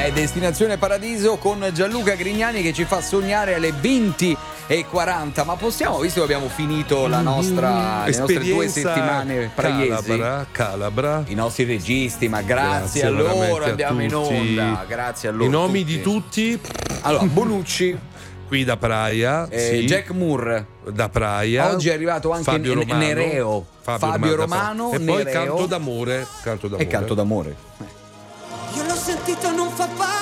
è Destinazione Paradiso con Gianluca Grignani che ci fa sognare alle 20:40. Ma possiamo, visto che abbiamo finito le nostre 2 settimane praiesi, Calabra, i nostri registi, ma grazie a loro andiamo in onda. Grazie a loro. I nomi di tutti. Allora, Bonucci qui da Praia, sì. Jack Moore da Praia. Oggi è arrivato anche Fabio Romano, Nereo, Fabio Romano e Nereo. poi Canto d'amore. E Canto d'amore. Io l'ho sentito, non fa parte